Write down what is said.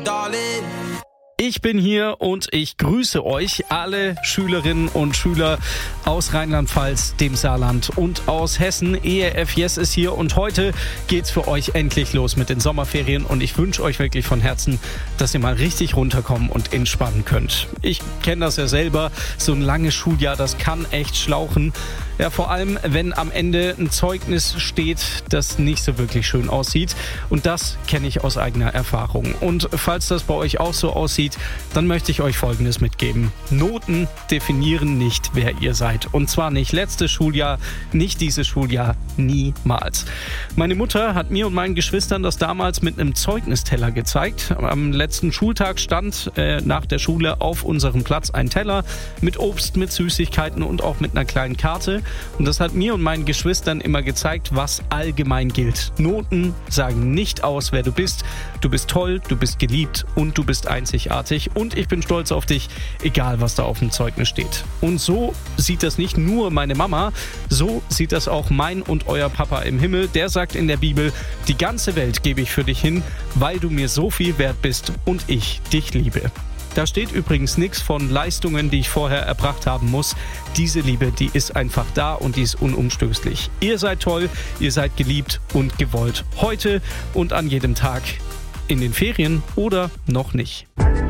darling. Ich bin hier und ich grüße euch, alle Schülerinnen und Schüler aus Rheinland-Pfalz, dem Saarland und aus Hessen. ERF Yes ist hier und heute geht's für euch endlich los mit den Sommerferien und ich wünsche euch wirklich von Herzen, dass ihr mal richtig runterkommen und entspannen könnt. Ich kenne das ja selber, so ein langes Schuljahr, das kann echt schlauchen. Ja, vor allem, wenn am Ende ein Zeugnis steht, das nicht so wirklich schön aussieht. Und das kenne ich aus eigener Erfahrung. Und falls das bei euch auch so aussieht, dann möchte ich euch Folgendes mitgeben. Noten definieren nicht, wer ihr seid. Und zwar nicht letztes Schuljahr, nicht dieses Schuljahr, niemals. Meine Mutter hat mir und meinen Geschwistern das damals mit einem Zeugnisteller gezeigt. Am letzten Schultag stand nach der Schule auf unserem Platz ein Teller mit Obst, mit Süßigkeiten und auch mit einer kleinen Karte. Und das hat mir und meinen Geschwistern immer gezeigt, was allgemein gilt. Noten sagen nicht aus, wer du bist. Du bist toll, du bist geliebt und du bist einzigartig. Und ich bin stolz auf dich, egal was da auf dem Zeugnis steht. Und so sieht das nicht nur meine Mama, so sieht das auch mein und euer Papa im Himmel. Der sagt in der Bibel, die ganze Welt gebe ich für dich hin, weil du mir so viel wert bist und ich dich liebe. Da steht übrigens nichts von Leistungen, die ich vorher erbracht haben muss. Diese Liebe, die ist einfach da und die ist unumstößlich. Ihr seid toll, ihr seid geliebt und gewollt. Heute und an jedem Tag. In den Ferien oder noch nicht.